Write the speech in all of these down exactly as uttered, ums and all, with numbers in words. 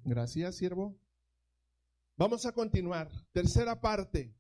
Gracias, siervo. Vamos a continuar. Tercera parte.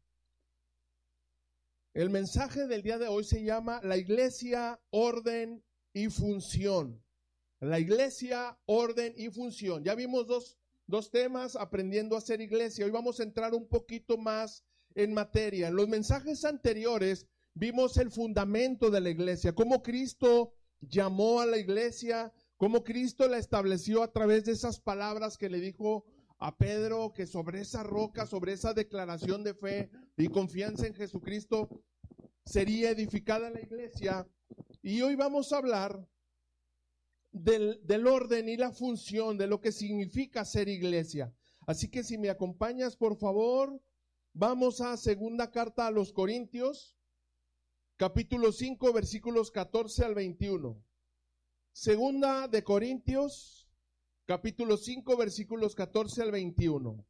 El mensaje del día de hoy se llama La Iglesia, Orden y Función. La Iglesia, Orden y Función. Ya vimos dos, dos temas, aprendiendo a ser iglesia. Hoy vamos a entrar un poquito más en materia. En los mensajes anteriores vimos el fundamento de la iglesia, cómo Cristo llamó a la iglesia, cómo Cristo la estableció a través de esas palabras que le dijo a Pedro, que sobre esa roca, sobre esa declaración de fe y confianza en Jesucristo, sería edificada la iglesia. Y hoy vamos a hablar del, del orden y la función, de lo que significa ser iglesia. Así que si me acompañas, por favor, vamos a segunda carta a los Corintios, capítulo cinco, versículos catorce al veintiuno. Segunda de Corintios, capítulo cinco, versículos catorce al veintiuno.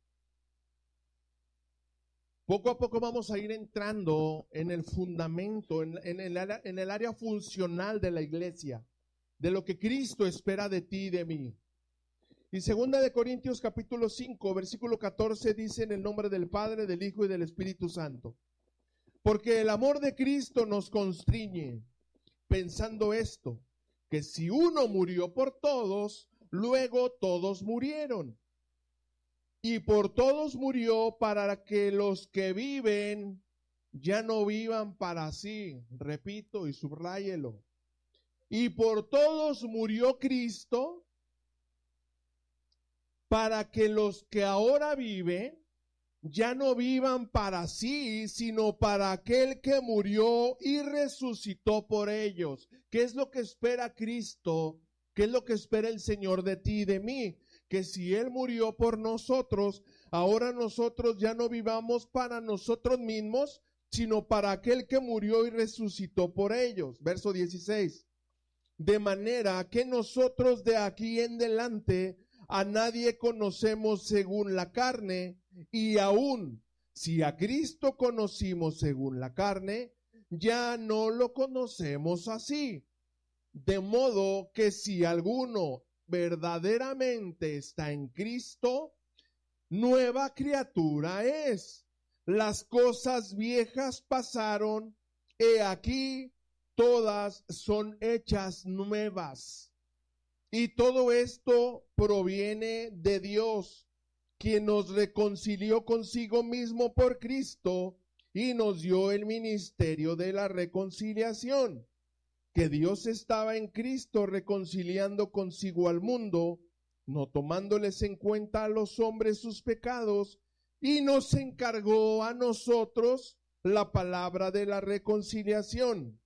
Poco a poco vamos a ir entrando en el fundamento, en, en, el, en el área funcional de la iglesia, de lo que Cristo espera de ti y de mí. Y segunda de Corintios, capítulo cinco, versículo catorce, dice: en el nombre del Padre, del Hijo y del Espíritu Santo. Porque el amor de Cristo nos constriñe, pensando esto, que si uno murió por todos, luego todos murieron. Y por todos murió para que los que viven ya no vivan para sí. Repito y subráyelo. Y por todos murió Cristo para que los que ahora viven ya no vivan para sí, sino para aquel que murió y resucitó por ellos. ¿Qué es lo que espera Cristo? ¿Qué es lo que espera el Señor de ti y de mí? Que si Él murió por nosotros, ahora nosotros ya no vivamos para nosotros mismos, sino para aquel que murió y resucitó por ellos. Verso dieciséis. De manera que nosotros de aquí en adelante a nadie conocemos según la carne, y aún si a Cristo conocimos según la carne, ya no lo conocemos así. De modo que si alguno verdaderamente está en Cristo, nueva criatura es. Las cosas viejas pasaron, he aquí, todas son hechas nuevas. Y todo esto proviene de Dios, quien nos reconcilió consigo mismo por Cristo y nos dio el ministerio de la reconciliación. Que Dios estaba en Cristo reconciliando consigo al mundo, no tomándoles en cuenta a los hombres sus pecados, y nos encargó a nosotros la palabra de la reconciliación.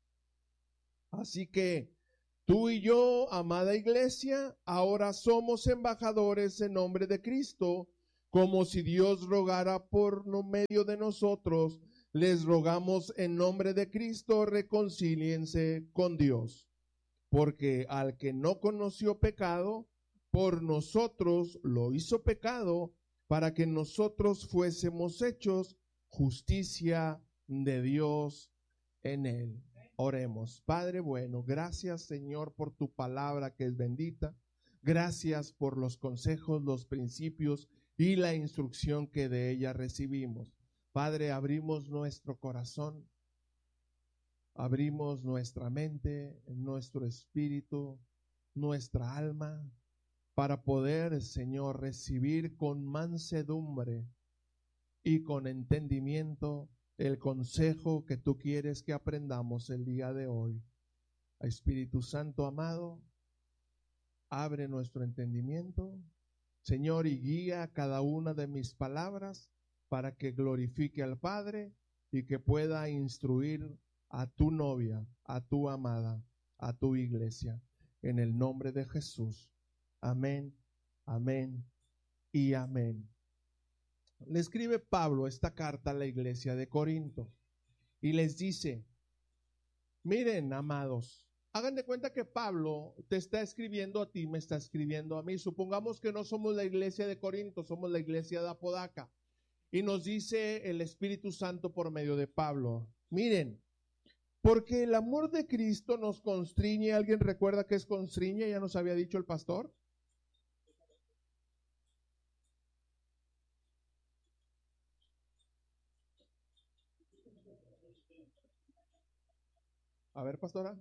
Así que tú y yo, amada iglesia, ahora somos embajadores en nombre de Cristo, como si Dios rogara por medio de nosotros. Les rogamos en nombre de Cristo, reconcíliense con Dios. Porque al que no conoció pecado, por nosotros lo hizo pecado, para que nosotros fuésemos hechos justicia de Dios en él. Oremos. Padre bueno, gracias Señor por tu palabra que es bendita. Gracias por los consejos, los principios y la instrucción que de ella recibimos. Padre, abrimos nuestro corazón, abrimos nuestra mente, nuestro espíritu, nuestra alma, para poder, Señor, recibir con mansedumbre y con entendimiento el consejo que tú quieres que aprendamos el día de hoy. Espíritu Santo amado, abre nuestro entendimiento, Señor, y guía cada una de mis palabras para que glorifique al Padre y que pueda instruir a tu novia, a tu amada, a tu iglesia. En el nombre de Jesús. Amén, amén y amén. Le escribe Pablo esta carta a la iglesia de Corinto y les dice: miren, amados, hagan de cuenta que Pablo te está escribiendo a ti, me está escribiendo a mí. Supongamos que no somos la iglesia de Corinto, somos la iglesia de Apodaca. Y nos dice el Espíritu Santo por medio de Pablo: miren, porque el amor de Cristo nos constriñe. ¿Alguien recuerda qué es constriñe? Ya nos había dicho el pastor. A ver, pastora.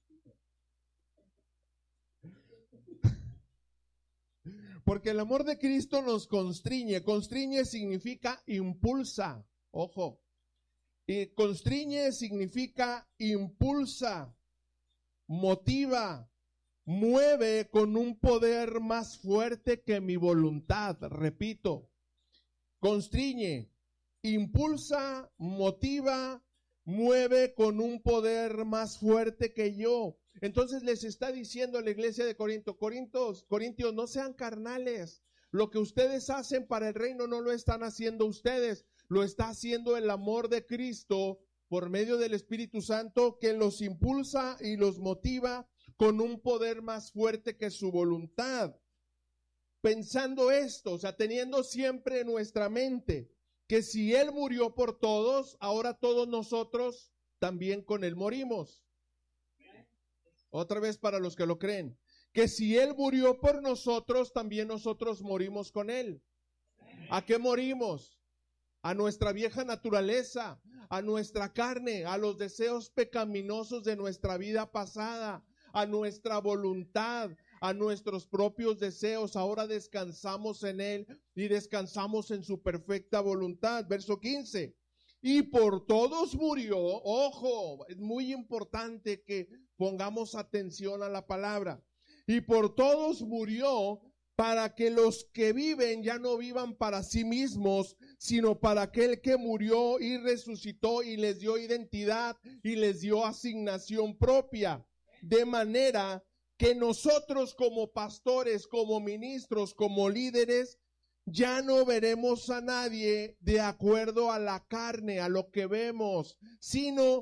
Porque el amor de Cristo nos constriñe. Constriñe significa impulsa. Ojo. Y constriñe significa impulsa, motiva, mueve con un poder más fuerte que mi voluntad. Repito. Constriñe, impulsa, motiva, mueve con un poder más fuerte que yo. Entonces les está diciendo a la iglesia de Corinto, Corintios, Corintios, no sean carnales. Lo que ustedes hacen para el reino no lo están haciendo ustedes, lo está haciendo el amor de Cristo por medio del Espíritu Santo que los impulsa y los motiva con un poder más fuerte que su voluntad. Pensando esto, o sea, teniendo siempre en nuestra mente que si Él murió por todos, ahora todos nosotros también con Él morimos. Otra vez para los que lo creen, que si Él murió por nosotros, también nosotros morimos con Él. ¿A qué morimos? A nuestra vieja naturaleza, a nuestra carne, a los deseos pecaminosos de nuestra vida pasada, a nuestra voluntad, a nuestros propios deseos. Ahora descansamos en Él y descansamos en su perfecta voluntad. Verso quince. Y por todos murió. Ojo, es muy importante que pongamos atención a la palabra. Y por todos murió para que los que viven ya no vivan para sí mismos, sino para aquel que murió y resucitó y les dio identidad y les dio asignación propia. De manera que nosotros como pastores, como ministros, como líderes, ya no veremos a nadie de acuerdo a la carne, a lo que vemos, sino,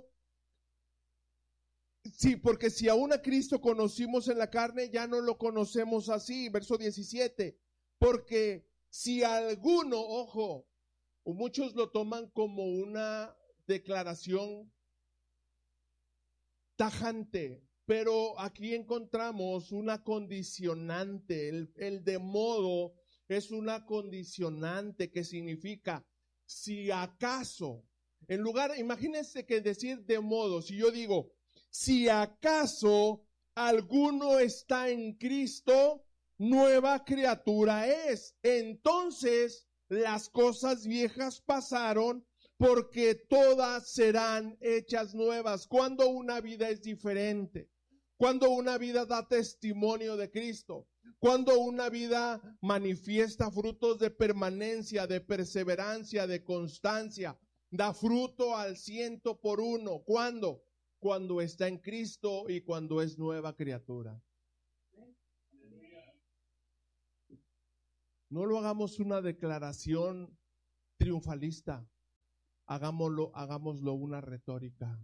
sí, porque si aún a Cristo conocimos en la carne, ya no lo conocemos así. Verso diecisiete, porque si alguno, ojo, muchos lo toman como una declaración tajante, pero aquí encontramos una condicionante. El, el de modo es una condicionante que significa si acaso, en lugar, imagínense que decir de modo, si yo digo, si acaso alguno está en Cristo, nueva criatura es. Entonces las cosas viejas pasaron, porque todas serán hechas nuevas. Cuando una vida es diferente, cuando una vida da testimonio de Cristo, cuando una vida manifiesta frutos de permanencia, de perseverancia, de constancia, da fruto al ciento por uno. ¿Cuándo? Cuando está en Cristo y cuando es nueva criatura. No lo hagamos una declaración triunfalista. Hagámoslo, hagámoslo una retórica.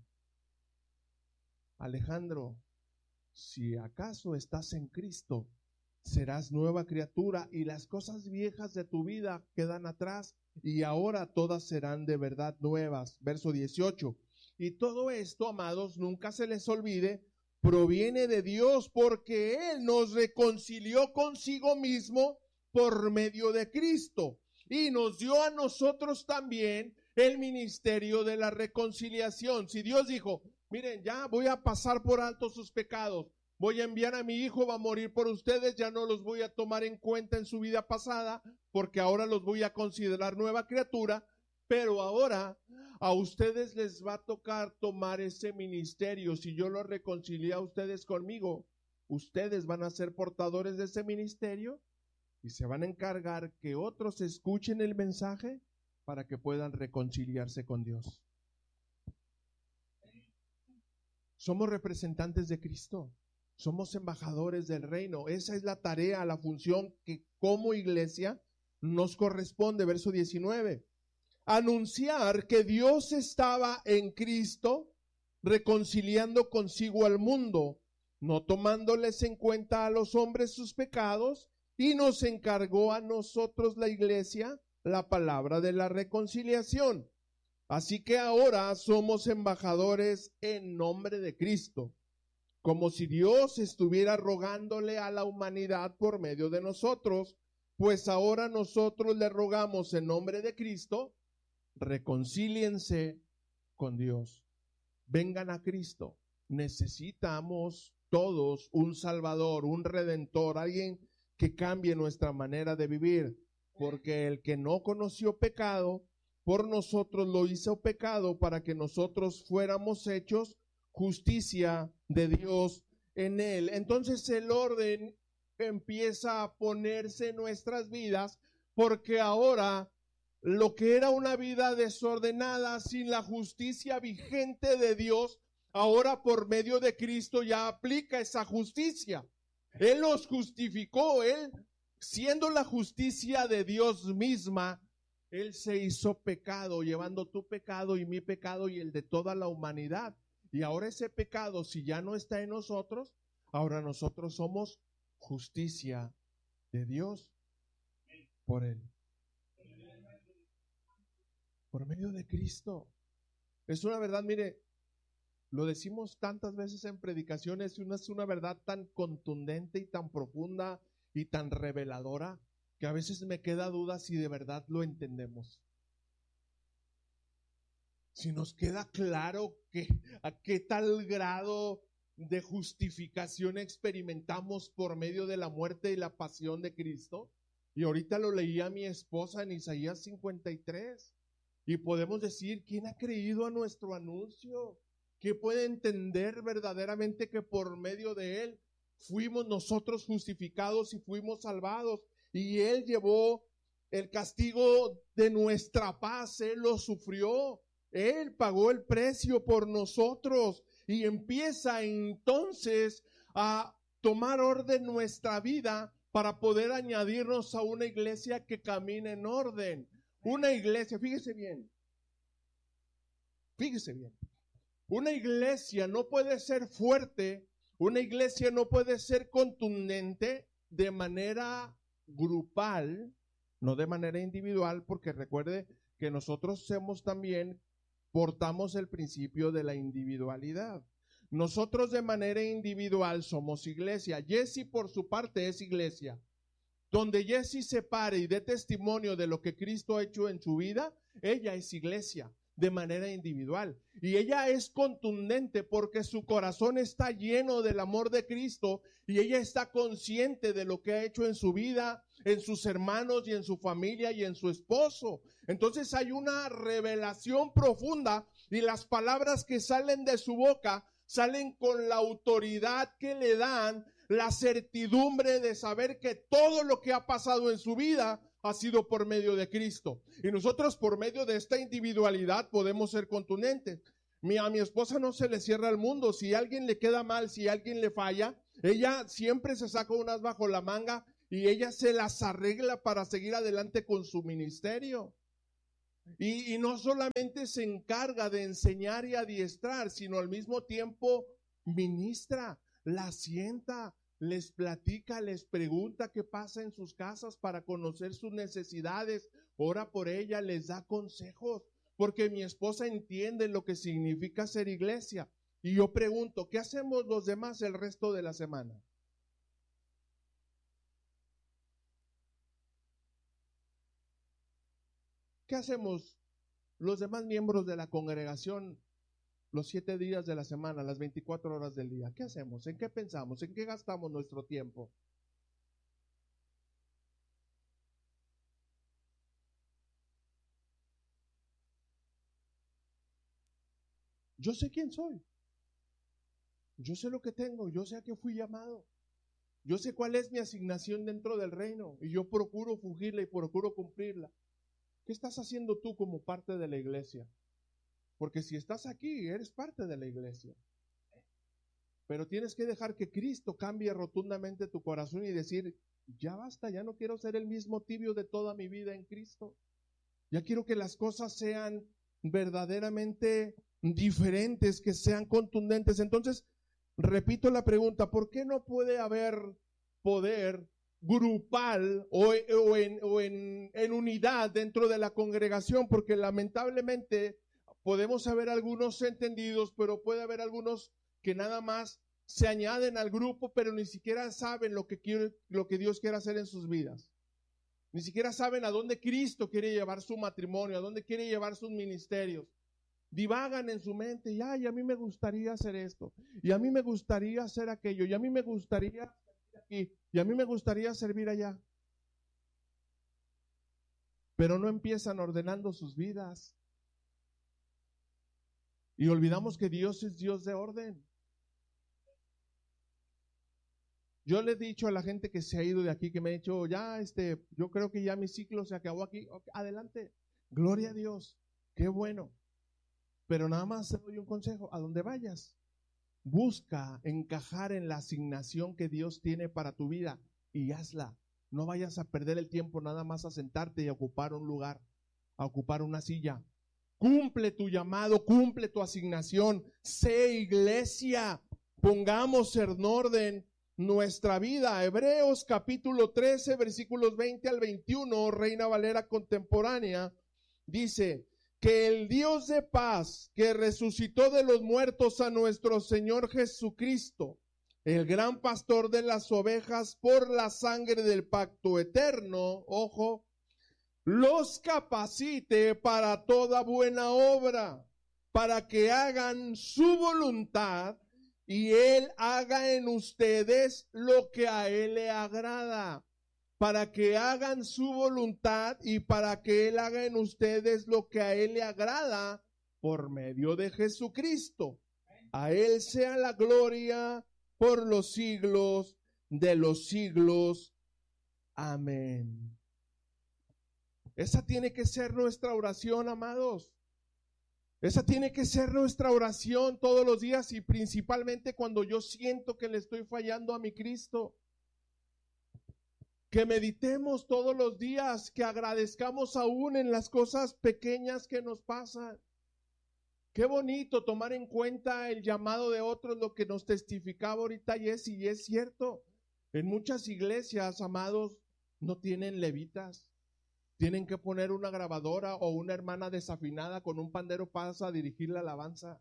Alejandro, si acaso estás en Cristo, serás nueva criatura y las cosas viejas de tu vida quedan atrás y ahora todas serán de verdad nuevas. Verso dieciocho. Y todo esto, amados, nunca se les olvide, proviene de Dios, porque Él nos reconcilió consigo mismo por medio de Cristo y nos dio a nosotros también el ministerio de la reconciliación. Si Dios dijo, miren, ya voy a pasar por alto sus pecados, voy a enviar a mi hijo, va a morir por ustedes, ya no los voy a tomar en cuenta en su vida pasada, porque ahora los voy a considerar nueva criatura, pero ahora a ustedes les va a tocar tomar ese ministerio. Si yo lo reconcilié a ustedes conmigo, ustedes van a ser portadores de ese ministerio y se van a encargar que otros escuchen el mensaje para que puedan reconciliarse con Dios. Somos representantes de Cristo, somos embajadores del reino. Esa es la tarea, la función que como iglesia nos corresponde. Verso diecinueve. Anunciar que Dios estaba en Cristo reconciliando consigo al mundo, no tomándoles en cuenta a los hombres sus pecados, y nos encargó a nosotros, la iglesia, la palabra de la reconciliación. Así que ahora somos embajadores en nombre de Cristo, como si Dios estuviera rogándole a la humanidad por medio de nosotros, pues ahora nosotros le rogamos en nombre de Cristo, reconcíliense con Dios. Vengan a Cristo. necesitamos todos un Salvador, un Redentor, alguien que cambie nuestra manera de vivir, porque el que no conoció pecado, por nosotros lo hizo pecado para que nosotros fuéramos hechos justicia de Dios en él. Entonces el orden empieza a ponerse en nuestras vidas, porque ahora lo que era una vida desordenada sin la justicia vigente de Dios, ahora por medio de Cristo ya aplica esa justicia. Él nos justificó, Él siendo la justicia de Dios misma, Él se hizo pecado, llevando tu pecado y mi pecado y el de toda la humanidad. Y ahora ese pecado, si ya no está en nosotros, ahora nosotros somos justicia de Dios por Él. Por medio de Cristo. Es una verdad, mire, lo decimos tantas veces en predicaciones, y es una verdad tan contundente y tan profunda y tan reveladora que a veces me queda duda si de verdad lo entendemos. Si nos queda claro que a qué tal grado de justificación experimentamos por medio de la muerte y la pasión de Cristo. Y ahorita lo leía mi esposa en Isaías cincuenta y tres. Y podemos decir, ¿quién ha creído a nuestro anuncio? ¿Quién puede entender verdaderamente que por medio de Él fuimos nosotros justificados y fuimos salvados? Y Él llevó el castigo de nuestra paz, Él lo sufrió. Él pagó el precio por nosotros y empieza entonces a tomar orden nuestra vida para poder añadirnos a una iglesia que camine en orden. Una iglesia, fíjese bien, fíjese bien, una iglesia no puede ser fuerte, una iglesia no puede ser contundente de manera grupal, no de manera individual, porque recuerde que nosotros somos también, portamos el principio de la individualidad. Nosotros de manera individual somos iglesia. Jesse por su parte es iglesia. Donde Jesse se pare y dé testimonio de lo que Cristo ha hecho en su vida, ella es iglesia de manera individual. Y ella es contundente porque su corazón está lleno del amor de Cristo y ella está consciente de lo que ha hecho en su vida, en sus hermanos y en su familia y en su esposo. Entonces hay una revelación profunda y las palabras que salen de su boca salen con la autoridad que le dan la certidumbre de saber que todo lo que ha pasado en su vida ha sido por medio de Cristo. Y nosotros por medio de esta individualidad podemos ser contundentes. Mi, a mi esposa no se le cierra el mundo. Si a alguien le queda mal, si a alguien le falla, ella siempre se saca unas bajo la manga y ella se las arregla para seguir adelante con su ministerio. Y, y no solamente se encarga de enseñar y adiestrar, sino al mismo tiempo ministra, la sienta, les platica, les pregunta qué pasa en sus casas para conocer sus necesidades, ora por ella, les da consejos, porque mi esposa entiende lo que significa ser iglesia. Y yo pregunto, ¿qué hacemos los demás el resto de la semana? ¿Qué hacemos los demás miembros de la congregación los siete días de la semana, las veinticuatro horas del día? ¿Qué hacemos? ¿En qué pensamos? ¿En qué gastamos nuestro tiempo? Yo sé quién soy. Yo sé lo que tengo. Yo sé a qué fui llamado. Yo sé cuál es mi asignación dentro del reino y yo procuro fugirla y procuro cumplirla. ¿Qué estás haciendo tú como parte de la iglesia? Porque si estás aquí, eres parte de la iglesia. Pero tienes que dejar que Cristo cambie rotundamente tu corazón y decir, ya basta, ya no quiero ser el mismo tibio de toda mi vida en Cristo. Ya quiero que las cosas sean verdaderamente diferentes, que sean contundentes. Entonces, repito la pregunta, ¿por qué no puede haber poder grupal o, o, en, o en, en unidad dentro de la congregación? Porque lamentablemente podemos haber algunos entendidos, pero puede haber algunos que nada más se añaden al grupo, pero ni siquiera saben lo que, quiere, lo que Dios quiere hacer en sus vidas. Ni siquiera saben a dónde Cristo quiere llevar su matrimonio, a dónde quiere llevar sus ministerios. divagan en su mente, y ay, a mí me gustaría hacer esto, y a mí me gustaría hacer aquello, y a mí me gustaría servir aquí, y a mí me gustaría servir allá. Pero no empiezan ordenando sus vidas. Y olvidamos que Dios es Dios de orden. Yo le he dicho a la gente que se ha ido de aquí, que me ha dicho, ya, este, yo creo que ya mi ciclo se acabó aquí. Okay, adelante, gloria a Dios, qué bueno. Pero nada más te doy un consejo, a donde vayas, busca encajar en la asignación que Dios tiene para tu vida y hazla. No vayas a perder el tiempo nada más a sentarte y a ocupar un lugar, a ocupar una silla. Cumple tu llamado, cumple tu asignación, sé iglesia, pongamos en orden nuestra vida. Hebreos capítulo trece, versículos veinte al veintiuno, Reina Valera contemporánea, dice que el Dios de paz, que resucitó de los muertos a nuestro Señor Jesucristo, el gran pastor de las ovejas, por la sangre del pacto eterno, ojo, los capacite para toda buena obra, para que hagan su voluntad y Él haga en ustedes lo que a Él le agrada, para que hagan su voluntad y para que Él haga en ustedes lo que a Él le agrada por medio de Jesucristo. A Él sea la gloria por los siglos de los siglos. Amén. Esa tiene que ser nuestra oración, amados. Esa tiene que ser nuestra oración todos los días y principalmente cuando yo siento que le estoy fallando a mi Cristo. Que meditemos todos los días, que agradezcamos aún en las cosas pequeñas que nos pasan. Qué bonito tomar en cuenta el llamado de otros, lo que nos testificaba ahorita Jessy, y es cierto. En muchas iglesias, amados, no tienen levitas. Tienen que poner una grabadora o una hermana desafinada con un pandero pasa a dirigir la alabanza.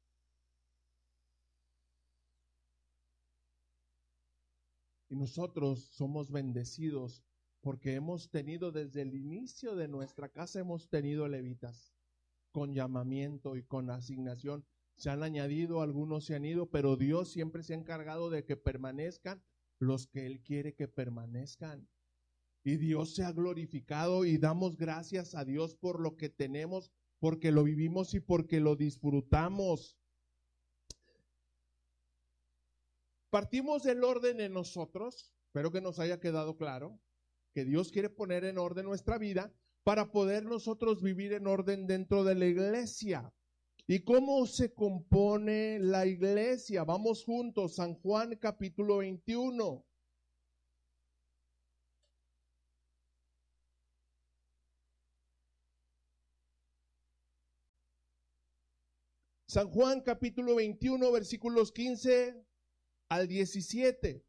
Y nosotros somos bendecidos porque hemos tenido desde el inicio de nuestra casa, hemos tenido levitas con llamamiento y con asignación. Se han añadido, algunos se han ido, pero Dios siempre se ha encargado de que permanezcan los que Él quiere que permanezcan. Y Dios se ha glorificado y damos gracias a Dios por lo que tenemos, porque lo vivimos y porque lo disfrutamos. Partimos del orden en nosotros, espero que nos haya quedado claro, que Dios quiere poner en orden nuestra vida para poder nosotros vivir en orden dentro de la iglesia. ¿Y cómo se compone la iglesia? Vamos juntos, San Juan capítulo veintiuno. San Juan capítulo veintiuno, versículos quince al diecisiete.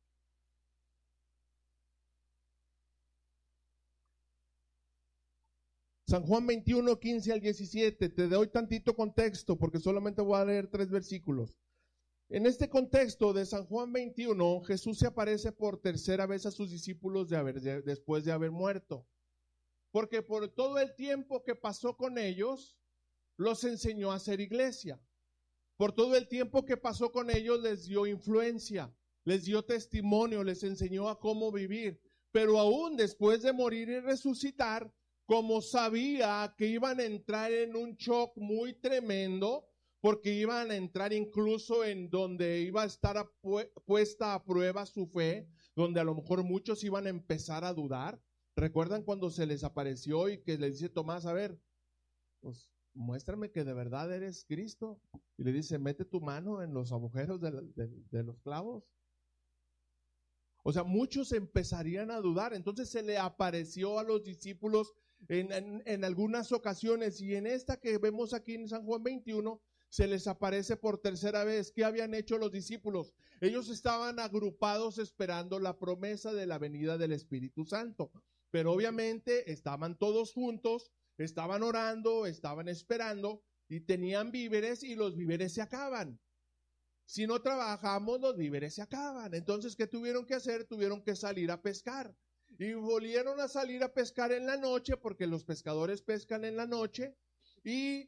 San Juan veintiuno, quince al diecisiete. Te doy tantito contexto porque solamente voy a leer tres versículos. En este contexto de San Juan veintiuno, Jesús se aparece por tercera vez a sus discípulos de haber, de, después de haber muerto. Porque por todo el tiempo que pasó con ellos, los enseñó a hacer iglesia. Por todo el tiempo que pasó con ellos les dio influencia, les dio testimonio, les enseñó a cómo vivir. Pero aún después de morir y resucitar, como sabía que iban a entrar en un shock muy tremendo, porque iban a entrar incluso en donde iba a estar a pu- puesta a prueba su fe, donde a lo mejor muchos iban a empezar a dudar. ¿Recuerdan cuando se les apareció y que les dice Tomás, a ver, pues muéstrame que de verdad eres Cristo? Y le dice, mete tu mano en los agujeros de, de, de los clavos. O sea, muchos empezarían a dudar. Entonces se le apareció a los discípulos en, en, en algunas ocasiones, y en esta que vemos aquí en San Juan veintiuno, se les aparece por tercera vez. ¿Qué habían hecho los discípulos? Ellos estaban agrupados esperando la promesa de la venida del Espíritu Santo. Pero obviamente estaban todos juntos, estaban orando, estaban esperando y tenían víveres y los víveres se acaban. Si no trabajamos, los víveres se acaban. Entonces, ¿qué tuvieron que hacer? Tuvieron que salir a pescar. Y volvieron a salir a pescar en la noche, porque los pescadores pescan en la noche. Y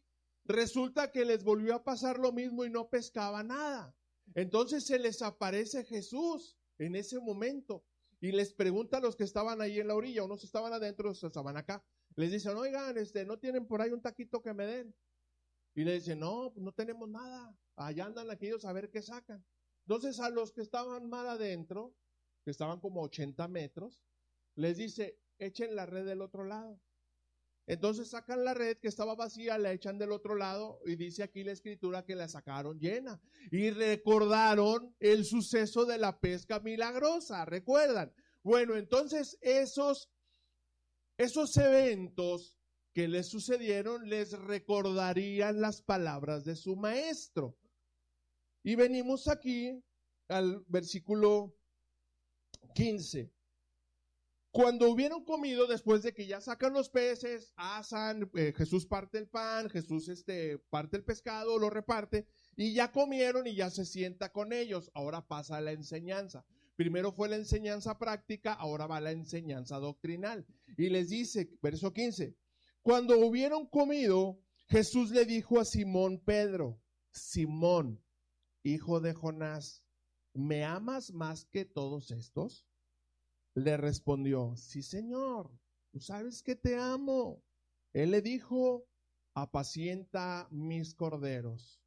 Resulta que les volvió a pasar lo mismo y no pescaba nada. Entonces se les aparece Jesús en ese momento y les pregunta a los que estaban ahí en la orilla, unos estaban adentro, otros estaban acá. Les dicen, oigan, este, ¿no tienen por ahí un taquito que me den? Y le dicen, no, no tenemos nada. Allá andan aquellos a ver qué sacan. Entonces a los que estaban mal adentro, que estaban como ochenta metros, les dice, echen la red del otro lado. Entonces sacan la red que estaba vacía, la echan del otro lado y dice aquí la escritura que la sacaron llena. Y recordaron el suceso de la pesca milagrosa, ¿recuerdan? Bueno, entonces esos, esos eventos que les sucedieron les recordarían las palabras de su maestro. Y venimos aquí al versículo quince. Cuando hubieron comido, después de que ya sacan los peces, asan, eh, Jesús parte el pan, Jesús este, parte el pescado, lo reparte, y ya comieron y ya se sienta con ellos. Ahora pasa la enseñanza. Primero fue la enseñanza práctica, ahora va la enseñanza doctrinal. Y les dice, verso quince, cuando hubieron comido, Jesús le dijo a Simón Pedro, Simón, hijo de Jonás, ¿me amas más que todos estos? Le respondió, sí, Señor, tú sabes que te amo. Él le dijo, apacienta mis corderos.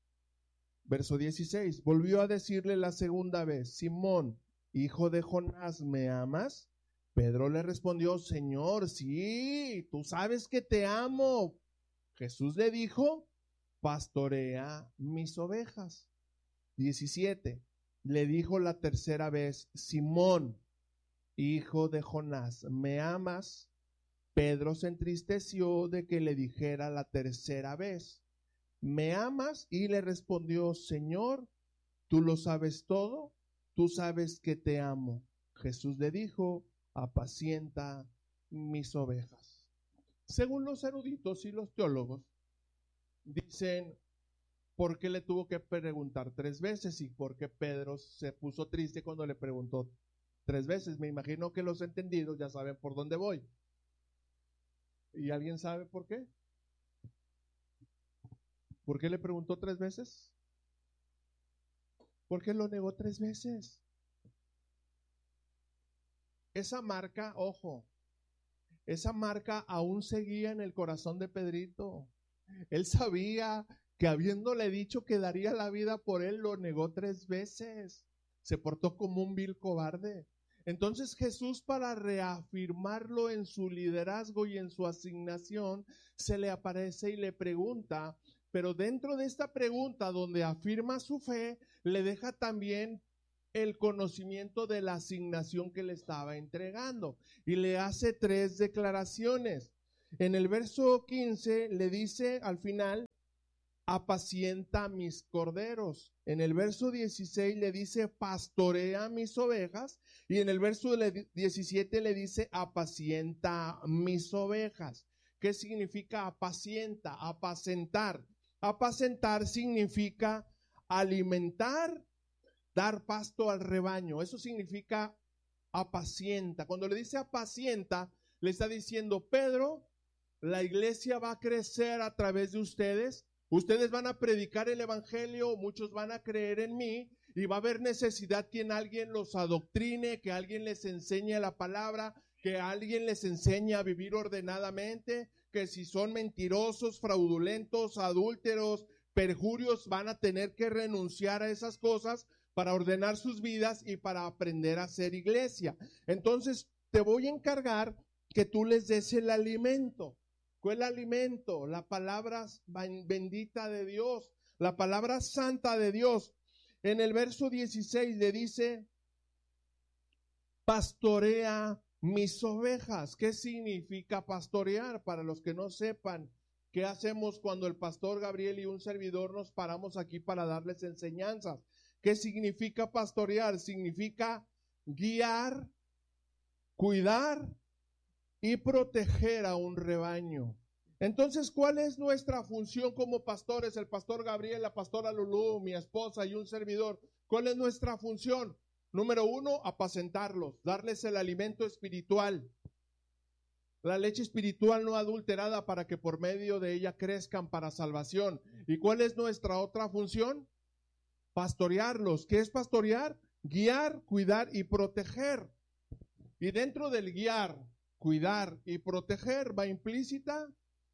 Verso dieciséis, volvió a decirle la segunda vez, Simón, hijo de Jonás, ¿me amas? Pedro le respondió, Señor, sí, tú sabes que te amo. Jesús le dijo, pastorea mis ovejas. diecisiete, le dijo la tercera vez, Simón, hijo de Jonás, ¿me amas? Pedro se entristeció de que le dijera la tercera vez, ¿me amas? Y le respondió, Señor, tú lo sabes todo, tú sabes que te amo. Jesús le dijo, apacienta mis ovejas. Según los eruditos y los teólogos, dicen, ¿por qué le tuvo que preguntar tres veces? Y por qué Pedro se puso triste cuando le preguntó tres veces. Me imagino que los entendidos ya saben por dónde voy. ¿Y alguien sabe por qué? ¿Por qué le preguntó tres veces? ¿Por qué lo negó tres veces? Esa marca, ojo, esa marca aún seguía en el corazón de Pedrito. Él sabía que habiéndole dicho que daría la vida por él, lo negó tres veces. Se portó como un vil cobarde. Entonces Jesús, para reafirmarlo en su liderazgo y en su asignación, se le aparece y le pregunta, pero dentro de esta pregunta donde afirma su fe, le deja también el conocimiento de la asignación que le estaba entregando y le hace tres declaraciones. En el verso quince le dice al final, apacienta mis corderos. En el verso dieciséis le dice, pastorea mis ovejas. Y en el verso diecisiete le dice, apacienta mis ovejas. ¿Qué significa apacienta? Apacentar. Apacentar significa alimentar, dar pasto al rebaño. Eso significa apacienta. Cuando le dice apacienta, le está diciendo, Pedro, la iglesia va a crecer a través de ustedes. Ustedes van a predicar el evangelio, muchos van a creer en mí y va a haber necesidad que alguien los adoctrine, que alguien les enseñe la palabra, que alguien les enseñe a vivir ordenadamente, que si son mentirosos, fraudulentos, adúlteros, perjurios, van a tener que renunciar a esas cosas para ordenar sus vidas y para aprender a ser iglesia. Entonces te voy a encargar que tú les des el alimento. ¿Cuál alimento? La palabra bendita de Dios, la palabra santa de Dios. En el verso dieciséis le dice, pastorea mis ovejas. ¿Qué significa pastorear? Para los que no sepan, ¿qué hacemos cuando el pastor Gabriel y un servidor nos paramos aquí para darles enseñanzas? ¿Qué significa pastorear? Significa guiar, cuidar y proteger a un rebaño. Entonces, ¿cuál es nuestra función como pastores? El pastor Gabriel, la pastora Lulú, mi esposa y un servidor. ¿Cuál es nuestra función? Número uno, apacentarlos, darles el alimento espiritual. La leche espiritual no adulterada para que por medio de ella crezcan para salvación. ¿Y cuál es nuestra otra función? Pastorearlos. ¿Qué es pastorear? Guiar, cuidar y proteger. Y dentro del guiar, cuidar y proteger va implícita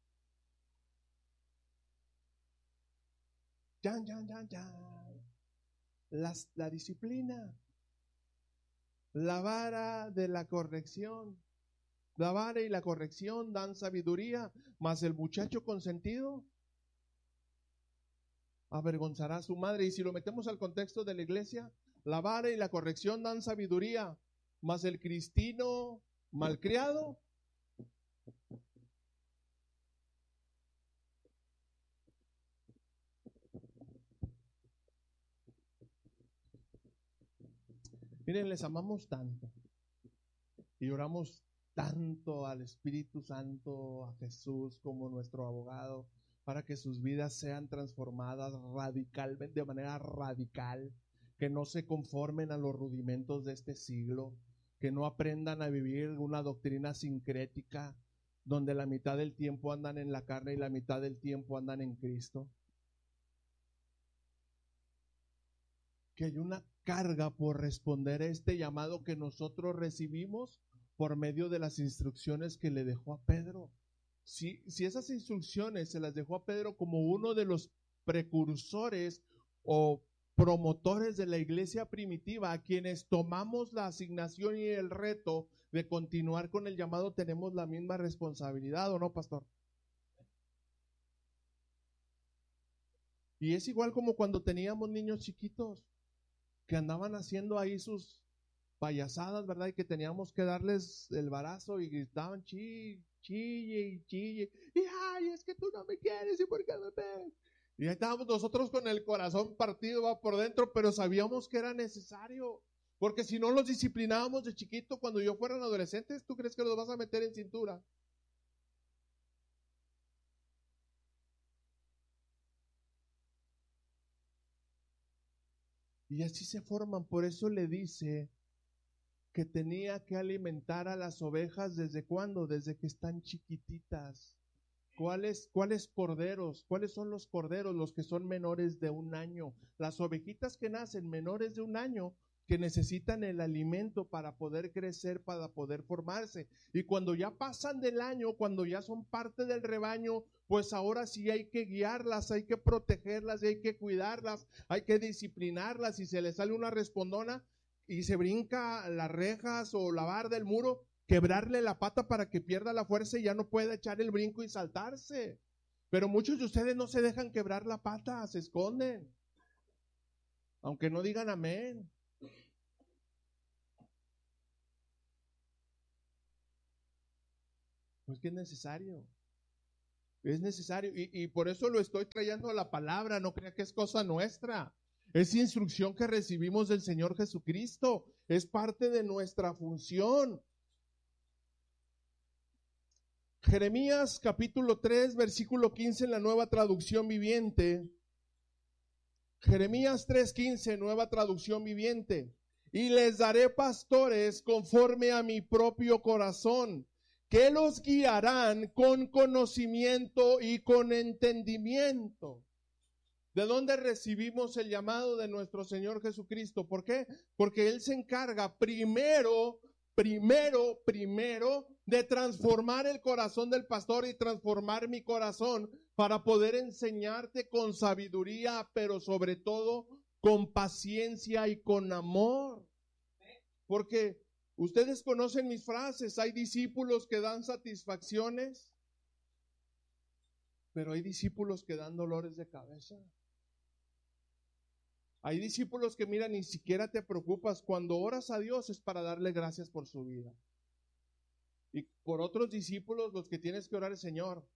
yan, yan, yan, yan. Las, la disciplina, la vara de la corrección. La vara y la corrección dan sabiduría, mas el muchacho consentido avergonzará a su madre. Y si lo metemos al contexto de la iglesia, la vara y la corrección dan sabiduría, mas el cristino malcriado miren, les amamos tanto y oramos tanto al Espíritu Santo, a Jesús como nuestro abogado, para que sus vidas sean transformadas radicalmente, de manera radical, que no se conformen a los rudimentos de este siglo, que no aprendan a vivir una doctrina sincrética, donde la mitad del tiempo andan en la carne y la mitad del tiempo andan en Cristo. Que hay una carga por responder a este llamado que nosotros recibimos por medio de las instrucciones que le dejó a Pedro. Si, si esas instrucciones se las dejó a Pedro como uno de los precursores o promotores de la iglesia primitiva, a quienes tomamos la asignación y el reto de continuar con el llamado, tenemos la misma responsabilidad, ¿o no, pastor? Y es igual como cuando teníamos niños chiquitos que andaban haciendo ahí sus payasadas, ¿verdad? Y que teníamos que darles el barazo y gritaban chille, chille y chille. Y ay, es que tú no me quieres y por qué me pegas. Y ahí estábamos nosotros con el corazón partido, va por dentro, pero sabíamos que era necesario. Porque si no los disciplinábamos de chiquito, cuando yo fueran adolescentes, ¿tú crees que los vas a meter en cintura? Y así se forman. Por eso le dice que tenía que alimentar a las ovejas ¿desde cuándo? Desde que están chiquititas. ¿Cuáles, cuáles corderos? ¿Cuáles son los corderos? Los que son menores de un año. Las ovejitas que nacen menores de un año, que necesitan el alimento para poder crecer, para poder formarse. Y cuando ya pasan del año, cuando ya son parte del rebaño, pues ahora sí hay que guiarlas, hay que protegerlas, hay que cuidarlas, hay que disciplinarlas. Si se les sale una respondona y se brinca las rejas o la barda del muro, quebrarle la pata para que pierda la fuerza y ya no pueda echar el brinco y saltarse. Pero muchos de ustedes no se dejan quebrar la pata, se esconden, aunque no digan amén. Pues que es necesario, es necesario y, y por eso lo estoy trayendo a la palabra, no crea que es cosa nuestra. Es instrucción que recibimos del Señor Jesucristo, es parte de nuestra función. Jeremías capítulo tres, versículo quince en la Nueva Traducción Viviente. Jeremías tres quince, Nueva Traducción Viviente. Y les daré pastores conforme a mi propio corazón, que los guiarán con conocimiento y con entendimiento. ¿De dónde recibimos el llamado de nuestro Señor Jesucristo? ¿Por qué? Porque Él se encarga primero, primero, primero de transformar el corazón del pastor y transformar mi corazón para poder enseñarte con sabiduría, pero sobre todo con paciencia y con amor. Porque ustedes conocen mis frases, hay discípulos que dan satisfacciones, pero hay discípulos que dan dolores de cabeza. Hay discípulos que, mira, ni siquiera te preocupas. Cuando oras a Dios es para darle gracias por su vida. Y por otros discípulos, los que tienes que orar es Señor.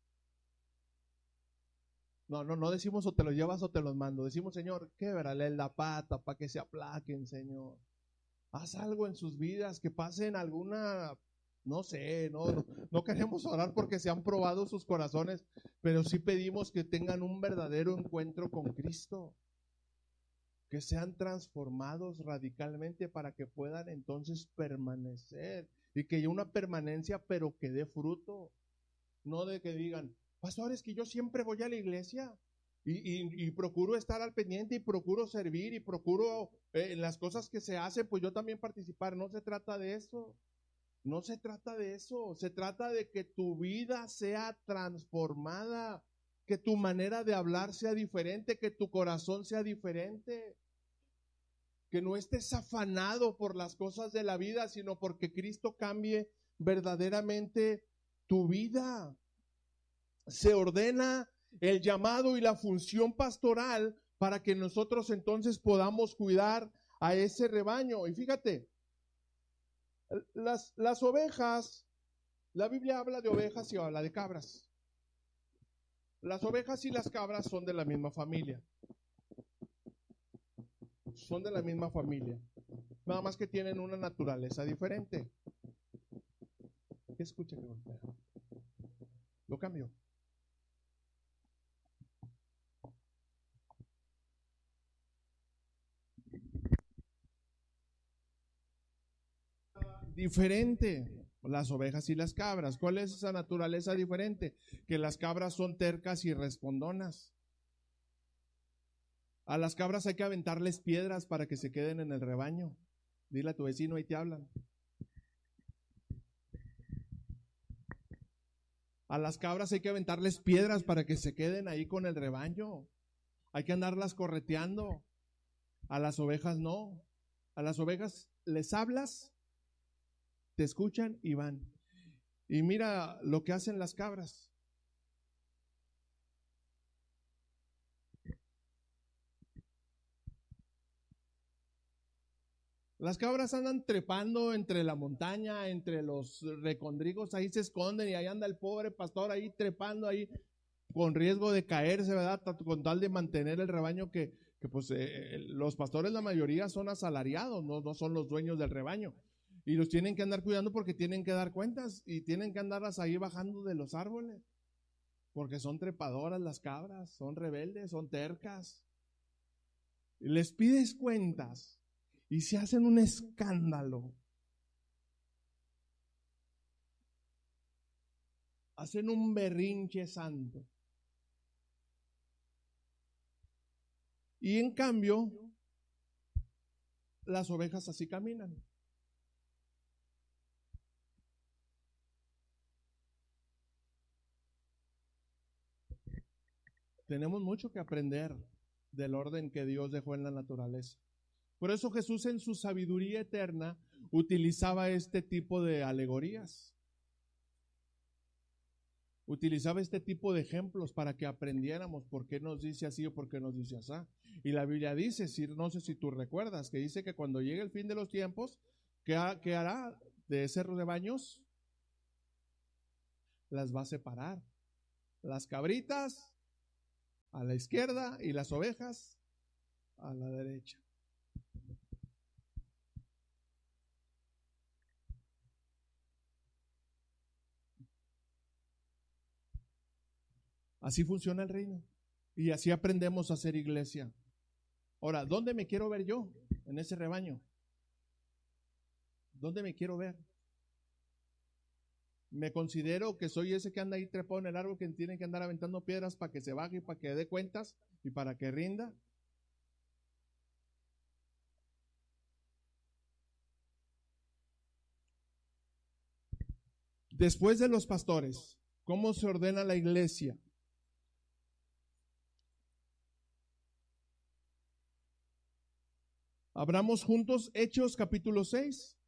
No, no, no decimos o te los llevas o te los mando. Decimos, Señor, québrale la pata para que se aplaquen, Señor. Haz algo en sus vidas, que pasen alguna, no sé, no, no, no queremos orar porque se han probado sus corazones, pero sí pedimos que tengan un verdadero encuentro con Cristo. Que sean transformados radicalmente para que puedan entonces permanecer y que haya una permanencia, pero que dé fruto. No de que digan, pastor, es que yo siempre voy a la iglesia y, y, y procuro estar al pendiente y procuro servir y procuro eh, en las cosas que se hacen, pues yo también participar. No se trata de eso. No se trata de eso. Se trata de que tu vida sea transformada, que tu manera de hablar sea diferente, que tu corazón sea diferente. Que no estés afanado por las cosas de la vida, sino porque Cristo cambie verdaderamente tu vida. Se ordena el llamado y la función pastoral para que nosotros entonces podamos cuidar a ese rebaño. Y fíjate, las, las ovejas, la Biblia habla de ovejas y habla de cabras. Las ovejas y las cabras son de la misma familia. Son de la misma familia. Nada más que tienen una naturaleza diferente. ¿Qué escucha que golpea? Lo cambio. Diferente, las ovejas y las cabras. ¿Cuál es esa naturaleza diferente? Que las cabras son tercas y respondonas. A las cabras hay que aventarles piedras para que se queden en el rebaño. Dile a tu vecino, ahí te hablan. A las cabras hay que aventarles piedras para que se queden ahí con el rebaño. Hay que andarlas correteando. A las ovejas no. A las ovejas les hablas, te escuchan y van. Y mira lo que hacen las cabras. Las cabras andan trepando entre la montaña, entre los recondrigos, ahí se esconden y ahí anda el pobre pastor ahí trepando ahí con riesgo de caerse, ¿verdad? Con tal de mantener el rebaño que, que pues eh, los pastores la mayoría son asalariados, no, no son los dueños del rebaño. Y los tienen que andar cuidando porque tienen que dar cuentas y tienen que andarlas ahí bajando de los árboles. Porque son trepadoras las cabras, son rebeldes, son tercas. Y les pides cuentas y se hacen un escándalo. Hacen un berrinche santo. Y en cambio, las ovejas así caminan. Tenemos mucho que aprender del orden que Dios dejó en la naturaleza. Por eso Jesús en su sabiduría eterna utilizaba este tipo de alegorías. Utilizaba este tipo de ejemplos para que aprendiéramos por qué nos dice así o por qué nos dice así. Y la Biblia dice, no sé si tú recuerdas, que dice que cuando llegue el fin de los tiempos, ¿qué hará de esos rebaños? Las va a separar. Las cabritas a la izquierda y las ovejas a la derecha. Así funciona el reino. Y así aprendemos a hacer iglesia. Ahora, ¿dónde me quiero ver yo en ese rebaño? ¿Dónde me quiero ver? Me considero que soy ese que anda ahí trepado en el árbol, que tiene que andar aventando piedras para que se baje y para que dé cuentas y para que rinda. Después de los pastores, ¿cómo se ordena la iglesia? Abramos juntos Hechos capítulo seis.